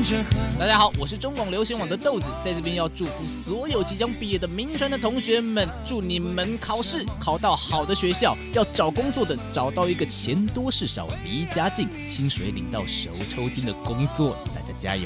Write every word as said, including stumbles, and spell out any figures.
大家好，我是中广流行网的豆子，在这边要祝福所有即将毕业的铭传的同学们，祝你们考试考到好的学校，要找工作的找到一个钱多事少、离家近、薪水领到手抽筋的工作，大家加油！